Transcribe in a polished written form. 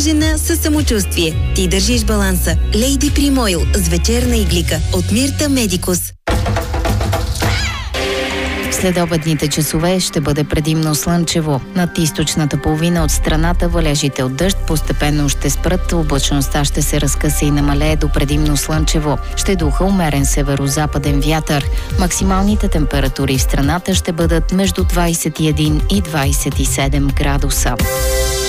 Жена със самочувствие. Ти държиш баланса. Lady Primoil с вечерна иглика от Мирта Медикус. Следобедните часове ще бъде предимно слънчево. Над източната половина от страната валежите от дъжд постепенно ще спрат, облачността ще се разкъса и намалее до предимно слънчево. Ще духа умерен северо-западен вятър. Максималните температури в страната ще бъдат между 21 и 27 градуса.